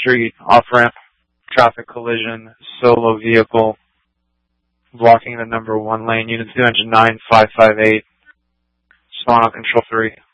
Street, off-ramp, traffic collision, solo vehicle, blocking the number 1 lane. Units 2 engine 9558, spawn on control 3.